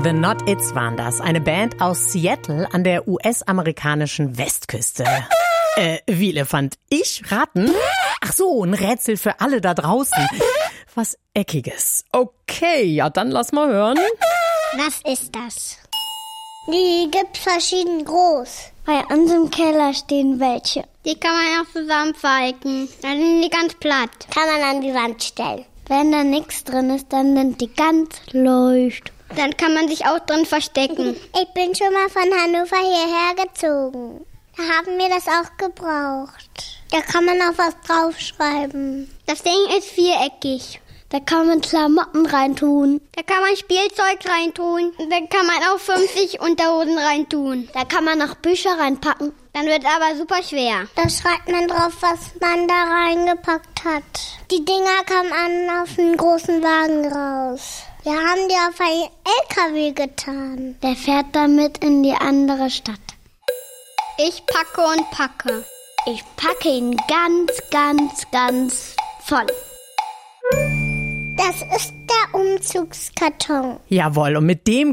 The Not Its waren das, eine Band aus Seattle an der US-amerikanischen Westküste. Wie Elefant? Ich raten? Ach so, ein Rätsel für alle da draußen. Was Eckiges. Okay, ja, dann lass mal hören. Was ist das? Die gibt's verschieden groß. Bei uns im Keller stehen welche. Die kann man auch zusammenfalten. Dann sind die ganz platt. Kann man an die Wand stellen. Wenn da nichts drin ist, dann sind die ganz leicht. Dann kann man sich auch drin verstecken. Ich bin schon mal von Hannover hierher gezogen. Da haben wir das auch gebraucht. Da kann man auch was draufschreiben. Das Ding ist viereckig. Da kann man Klamotten reintun. Da kann man Spielzeug reintun. Da kann man auch 50 Unterhosen reintun. Da kann man noch Bücher reinpacken. Dann wird aber super schwer. Da schreibt man drauf, was man da reingepackt hat. Die Dinger kann man auf einen großen Wagen raus. Wir haben die auf einen LKW getan. Der fährt damit in die andere Stadt. Ich packe und packe. Ich packe ihn ganz, ganz, ganz voll. Das ist der Umzugskarton. Jawohl, und mit dem